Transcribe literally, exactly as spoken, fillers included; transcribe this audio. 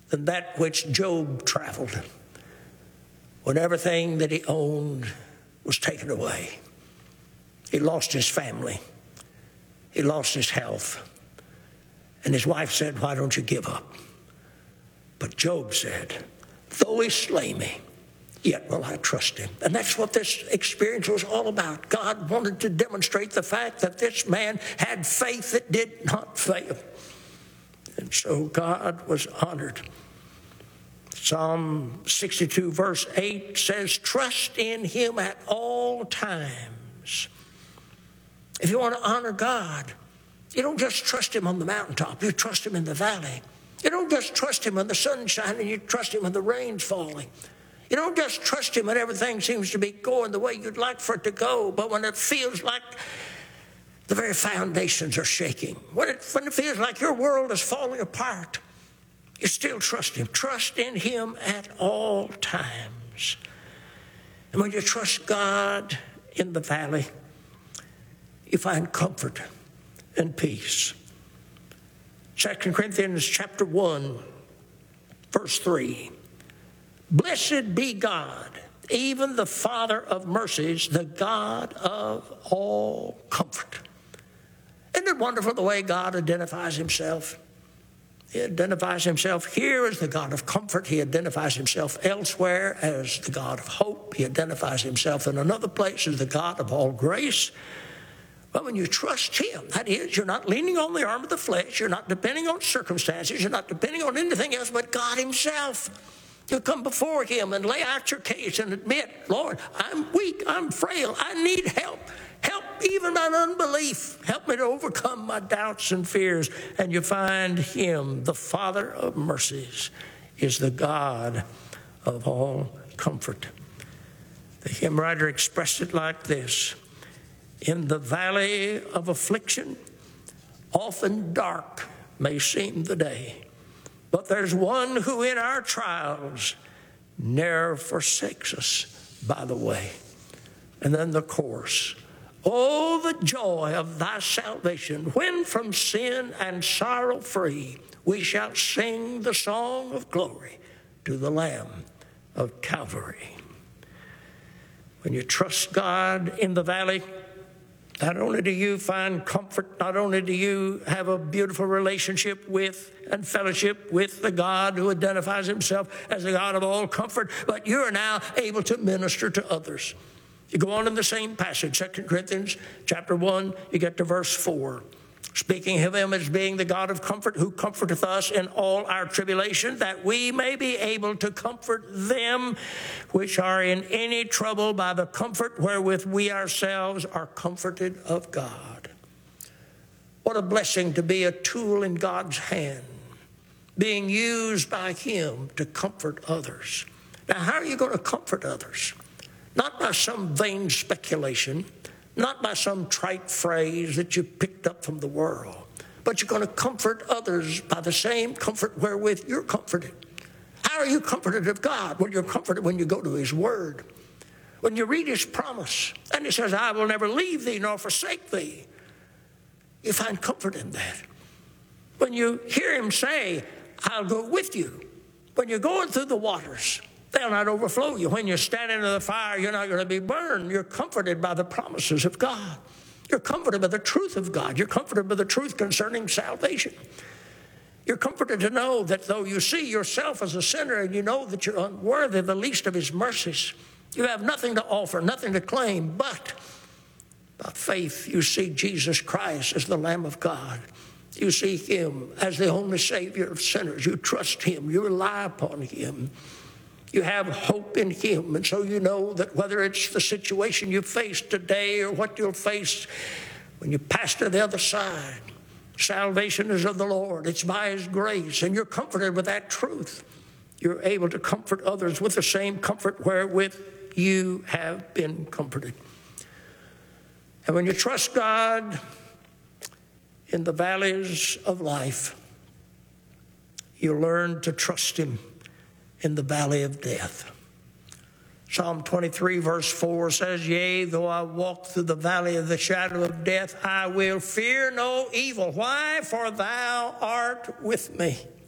than that which Job traveled when everything that he owned was taken away. He lost his family. He lost his health. And his wife said, why don't you give up? But Job said, though he slay me, yet will I trust him. And that's what this experience was all about. God wanted to demonstrate the fact that this man had faith that did not fail. And so God was honored. Psalm sixty-two verse eight says, trust in him at all times. If you want to honor God, you don't just trust him on the mountaintop. You trust him in the valley. You don't just trust him when the sun's shining. You trust him when the rain's falling. You don't just trust him when everything seems to be going the way you'd like for it to go, but when it feels like the very foundations are shaking, when it, when it feels like your world is falling apart, you still trust him. Trust in him at all times. And when you trust God in the valley, you find comfort and peace. Second Corinthians chapter one, verse three. Blessed be God, even the Father of mercies, the God of all comfort. Isn't it wonderful the way God identifies himself? He identifies himself here as the God of comfort. He identifies himself elsewhere as the God of hope. He identifies himself in another place as the God of all grace. But when you trust him, that is, you're not leaning on the arm of the flesh, you're not depending on circumstances, you're not depending on anything else but God himself. You come before him and lay out your case and admit, Lord, I'm weak, I'm frail, I need help. Help even my unbelief. Help me to overcome my doubts and fears. And you find him, the Father of mercies, is the God of all comfort. The hymn writer expressed it like this: in the valley of affliction, often dark may seem the day, but there's one who in our trials ne'er forsakes us by the way. And then the chorus: oh, the joy of thy salvation, when from sin and sorrow free, we shall sing the song of glory to the Lamb of Calvary. When you trust God in the valley, not only do you find comfort, not only do you have a beautiful relationship with and fellowship with the God who identifies himself as the God of all comfort, but you are now able to minister to others. You go on in the same passage, Second Corinthians chapter one, you get to verse four. Speaking of him as being the God of comfort, who comforteth us in all our tribulation, that we may be able to comfort them which are in any trouble by the comfort wherewith we ourselves are comforted of God. What a blessing to be a tool in God's hand, being used by him to comfort others. Now, how are you going to comfort others? Not by some vain speculation, not by some trite phrase that you picked up from the world, but you're going to comfort others by the same comfort wherewith you're comforted. How are you comforted of God? Well, you're comforted when you go to his word, when you read his promise, and he says, I will never leave thee nor forsake thee. You find comfort in that. When you hear him say, I'll go with you, when you're going through the waters, they'll not overflow you. When you're standing in the fire, you're not going to be burned. You're comforted by the promises of God. You're comforted by the truth of God. You're comforted by the truth concerning salvation. You're comforted to know that though you see yourself as a sinner and you know that you're unworthy of the least of his mercies, you have nothing to offer, nothing to claim, but by faith you see Jesus Christ as the Lamb of God. You see him as the only Savior of sinners. You trust him. You rely upon him. You have hope in him, and so you know that whether it's the situation you face today or what you'll face when you pass to the other side, salvation is of the Lord. It's by his grace, and you're comforted with that truth. You're able to comfort others with the same comfort wherewith you have been comforted. And when you trust God in the valleys of life, you learn to trust him in the valley of death. Psalm twenty-three verse four says, yea, though I walk through the valley of the shadow of death, I will fear no evil. Why? For thou art with me.